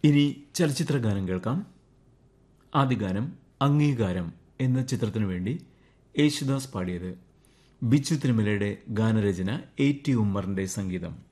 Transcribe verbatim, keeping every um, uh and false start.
ഇനി ചലച്ചിത്ര ഗാനം കേൾക്കാം. ആദ്യ ഗാനം അംഗീകാരം എന്ന ചിത്രത്തിനു വേണ്ടി യേശുദാസ് പാടിയത്. ബിച്ചു തിരുമലയുടെ ഗാനരചന എ ടി ഉമ്മറിന്റെ സംഗീതം.